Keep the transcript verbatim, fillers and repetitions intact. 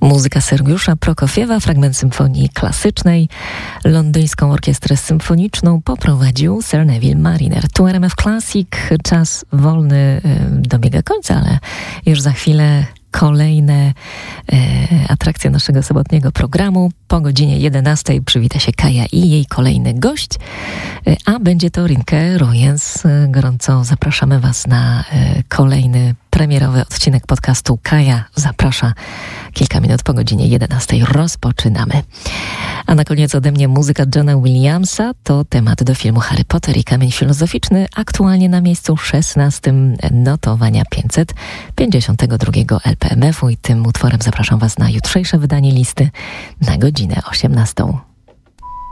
Muzyka Sergiusza Prokofiewa, fragment symfonii klasycznej. Londyńską orkiestrę symfoniczną poprowadził Sir Neville Mariner. Tu R M F Classic, czas wolny y, dobiega końca, ale już za chwilę kolejne e, atrakcje naszego sobotniego programu. Po godzinie jedenastej przywita się Kaja i jej kolejny gość, e, a będzie to Rinke Royens. E, gorąco zapraszamy Was na e, kolejny premierowy odcinek podcastu Kaja zaprasza. Kilka minut po godzinie jedenastej rozpoczynamy. A na koniec ode mnie muzyka Johna Williamsa. To temat do filmu Harry Potter i Kamień Filozoficzny. Aktualnie na miejscu szesnastym notowania pięćset pięćdziesiątego drugiego L P M F-u i tym utworem zapraszam Was na jutrzejsze wydanie listy na godzinę osiemnastą.